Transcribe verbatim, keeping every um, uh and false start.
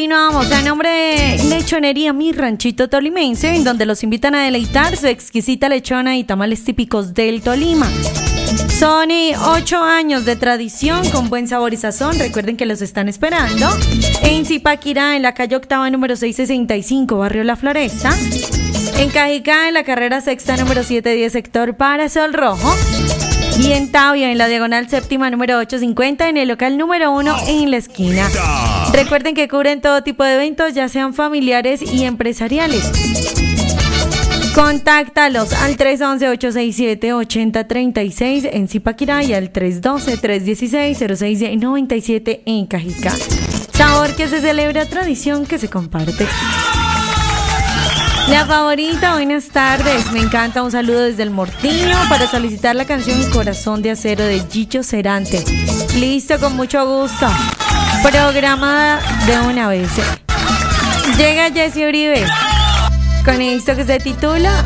Continuamos a nombre de Lechonería Mi Ranchito Tolimense, en donde los invitan a deleitar su exquisita lechona y tamales típicos del Tolima. Son eh, ocho años de tradición con buen sabor y sazón. Recuerden que los están esperando en Zipaquirá, en la calle Octava, número seiscientos sesenta y cinco, barrio La Floresta. En Cajicá, en la carrera sexta, número setecientos diez, sector Parasol Rojo. Y en Tavia, en la diagonal séptima, número ochocientos cincuenta, en el local número uno, en la esquina. Recuerden que cubren todo tipo de eventos, ya sean familiares y empresariales. Contáctalos al tres once, ocho seis siete, ocho cero tres seis en Zipaquirá y al tres doce, tres dieciséis, cero seis nueve siete en Cajicá. Sabor que se celebra, tradición que se comparte. La favorita, buenas tardes, me encanta, un saludo desde el Mortiño para solicitar la canción Corazón de Acero de Gillo Serante. Listo, con mucho gusto. Programada de una vez. Llega Jessy Uribe con esto que se titula